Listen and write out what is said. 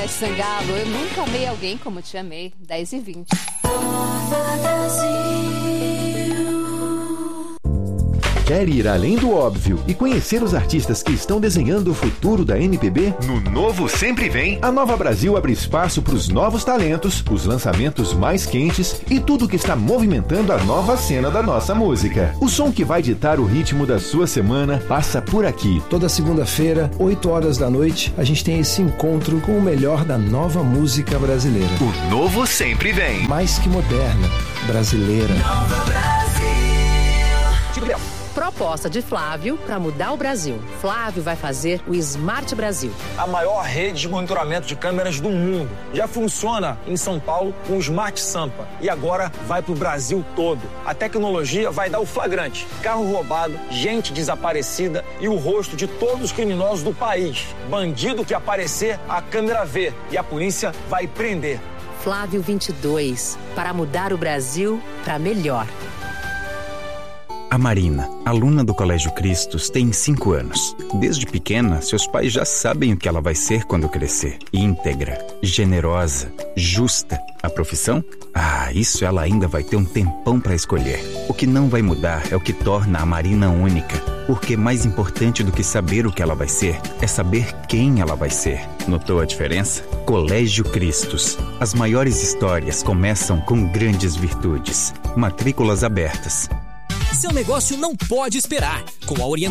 Ivete Sangalo, eu nunca amei alguém como te amei. 10h20. Quer ir além do óbvio e conhecer os artistas que estão desenhando o futuro da MPB? No Novo Sempre Vem, a Nova Brasil abre espaço para os novos talentos, os lançamentos mais quentes e tudo que está movimentando a nova cena da nossa música. O som que vai ditar o ritmo da sua semana passa por aqui. Toda segunda-feira, 8 horas da noite, a gente tem esse encontro com o melhor da nova música brasileira. O Novo Sempre Vem. Mais que moderna, brasileira. Nova Brasil. Proposta de Flávio para mudar o Brasil. Flávio vai fazer o Smart Brasil. A maior rede de monitoramento de câmeras do mundo. Já funciona em São Paulo com o Smart Sampa. E agora vai para o Brasil todo. A tecnologia vai dar o flagrante. Carro roubado, gente desaparecida e o rosto de todos os criminosos do país. Bandido que aparecer, a câmera vê. E a polícia vai prender. Flávio 22. Para mudar o Brasil para melhor. A Marina, aluna do Colégio Cristos, tem 5 anos. Desde pequena, seus pais já sabem o que ela vai ser quando crescer. Íntegra, generosa, justa. A profissão? Isso ela ainda vai ter um tempão para escolher. O que não vai mudar é o que torna a Marina única. Porque mais importante do que saber o que ela vai ser, é saber quem ela vai ser. Notou a diferença? Colégio Cristos. As maiores histórias começam com grandes virtudes. Matrículas abertas. Seu negócio não pode esperar. Com a orientação